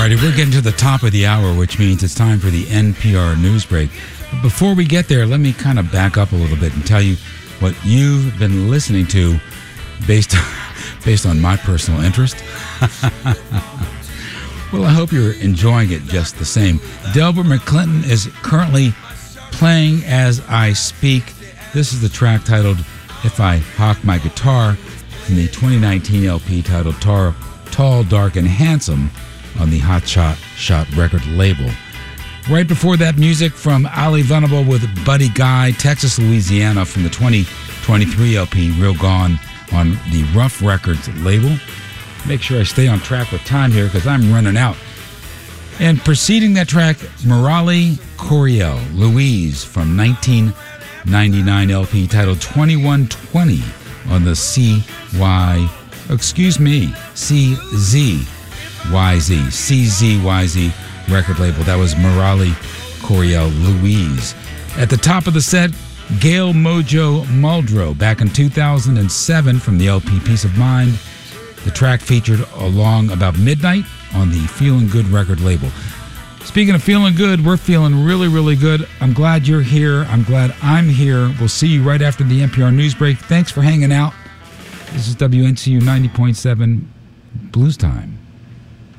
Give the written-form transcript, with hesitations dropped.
righty, we're getting to the top of the hour, which means it's time for the NPR News Break. But before we get there, let me kind of back up a little bit and tell you what you've been listening to based on my personal interest. Well, I hope you're enjoying it just the same. Delbert McClinton is currently playing as I speak. This is the track titled If I Hawk My Guitar from the 2019 LP titled Tall, Dark, and Handsome on the Hot Shot record label. Right before that, music from Ali Venable with Buddy Guy, Texas, Louisiana from the 2023 LP Real Gone on the Rough Records label. Make sure I stay on track with time here because I'm running out. And preceding that track, Murali Coryell, Louise from 1999 LP titled 2120 on the CZYZ record label. That was Murali Coryell, Louise. At the top of the set, Gail Mojo Muldrow back in 2007 from the LP Peace of Mind. The track featured along about midnight on the Feeling Good record label. Speaking of feeling good, we're feeling really, really good. I'm glad you're here. I'm glad I'm here. We'll see you right after the NPR News Break. Thanks for hanging out. This is WNCU 90.7 Blues Time.